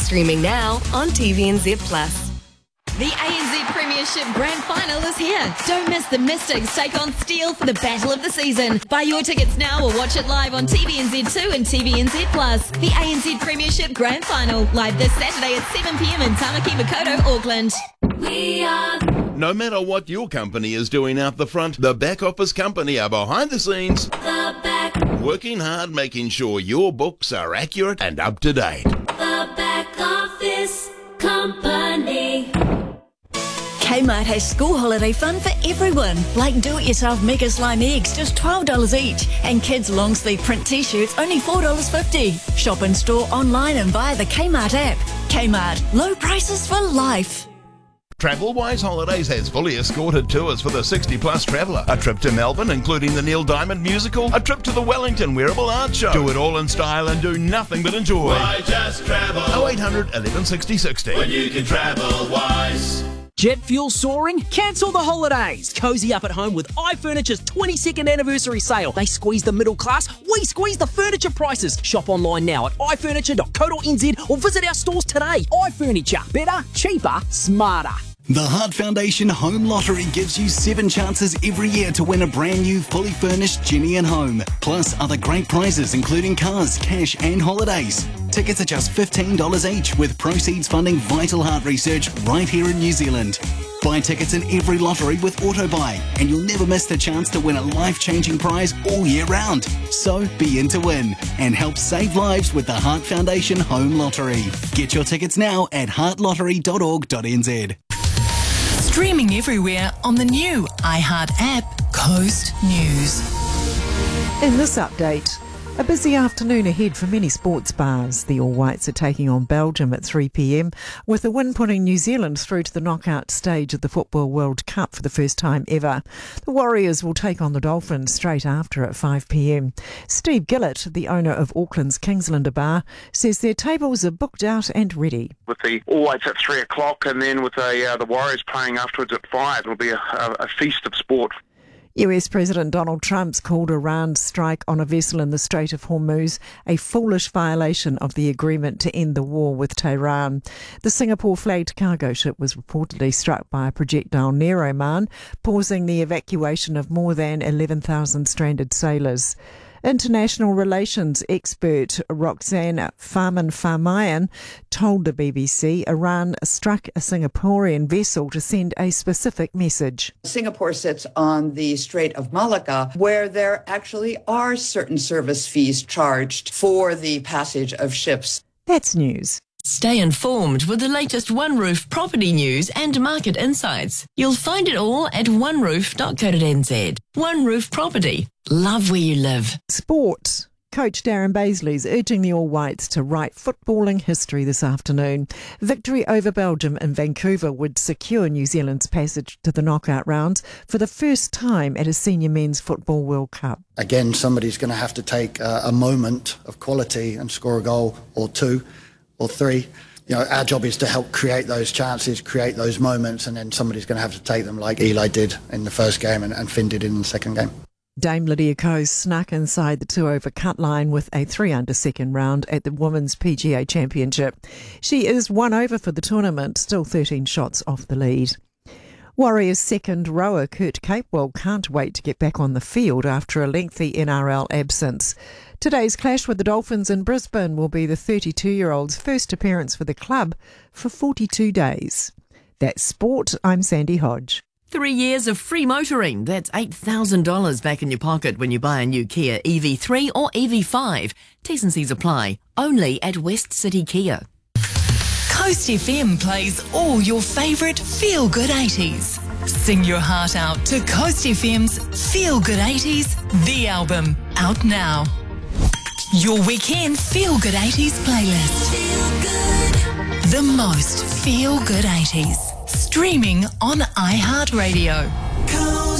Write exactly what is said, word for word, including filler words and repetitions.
Streaming now on T V N Z Plus. The A N Z Premiership Grand Final is here. Don't miss the Mystics take on Steel for the battle of the season. Buy your tickets now or watch it live on T V N Z two and T V N Z Plus. The A N Z Premiership Grand Final, live this Saturday at seven p m in Tamaki Makaurau, Auckland. We are... No matter what your company is doing out the front, the back office company are behind the scenes. The back... Working hard, making sure your books are accurate and up to date. The back office company. Kmart has school holiday fun for everyone, like do-it-yourself Mega Slime eggs, just twelve dollars each, and kids' long-sleeve print t-shirts, only four dollars fifty. Shop in store, online and via the Kmart app. Kmart, low prices for life. TravelWise Holidays has fully escorted tours for the sixty plus traveller. A trip to Melbourne, including the Neil Diamond musical. A trip to the Wellington Wearable Art Show. Do it all in style and do nothing but enjoy. Why just travel? oh eight hundred, eleven sixty, sixty. When you can travel wise. Jet fuel soaring? Cancel the holidays. Cozy up at home with iFurniture's twenty-second anniversary sale. They squeeze the middle class, we squeeze the furniture prices. Shop online now at i furniture dot co dot n z or visit our stores today. iFurniture. Better, cheaper, smarter. The Heart Foundation Home Lottery gives you seven chances every year to win a brand new, fully furnished Genie and Home. Plus other great prizes including cars, cash and holidays. Tickets are just fifteen dollars each, with proceeds funding vital heart research right here in New Zealand. Buy tickets in every lottery with AutoBuy, and you'll never miss the chance to win a life-changing prize all year round. So be in to win and help save lives with the Heart Foundation Home Lottery. Get your tickets now at heart lottery dot org dot n z. Streaming everywhere on the new iHeart app, Coast News. In this update, a busy afternoon ahead for many sports bars. The All Whites are taking on Belgium at three p m, with the win putting New Zealand through to the knockout stage of the Football World Cup for the first time ever. The Warriors will take on the Dolphins straight after at five p m. Steve Gillett, the owner of Auckland's Kingslander Bar, says their tables are booked out and ready. With the All Whites at three o'clock and then with a, uh, the Warriors playing afterwards at five, it'll be a, a, a feast of sport. U S President Donald Trump's called Iran's strike on a vessel in the Strait of Hormuz a foolish violation of the agreement to end the war with Tehran. The Singapore-flagged cargo ship was reportedly struck by a projectile near Oman, pausing the evacuation of more than eleven thousand stranded sailors. International relations expert Roxanne Farman-Farmayan told the B B C Iran struck a Singaporean vessel to send a specific message. Singapore sits on the Strait of Malacca, where there actually are certain service fees charged for the passage of ships. That's news. Stay informed with the latest One Roof property news and market insights. You'll find it all at one roof dot co dot n z. One Roof Property. Love where you live. Sport. Coach Darren Baisley is urging the All Whites to write footballing history this afternoon. Victory over Belgium in Vancouver would secure New Zealand's passage to the knockout rounds for the first time at a Senior Men's Football World Cup. Again, somebody's going to have to take uh, a moment of quality and score a goal or two or three. You know, our job is to help create those chances, create those moments, and then somebody's going to have to take them like Eli did in the first game and, and Finn did in the second game. Dame Lydia Ko snuck inside the two-over cut line with a three-under second round at the Women's P G A Championship. She is one over for the tournament, still thirteen shots off the lead. Warriors' second rower Kurt Capewell can't wait to get back on the field after a lengthy N R L absence. Today's clash with the Dolphins in Brisbane will be the thirty-two-year-old's first appearance for the club for forty-two days. That's sport. I'm Sandy Hodge. Three years of free motoring. That's eight thousand dollars back in your pocket when you buy a new Kia E V three or E V five. T's and C's apply. Only at West City Kia. Coast F M plays all your favourite feel-good eighties. Sing your heart out to Coast F M's Feel Good eighties, the album, out now. Your weekend Feel Good eighties playlist. Feel good. The most Feel Good eighties. Streaming on iHeartRadio. Coast